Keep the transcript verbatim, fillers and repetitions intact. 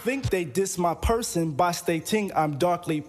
think they diss my person by stating I'm darkly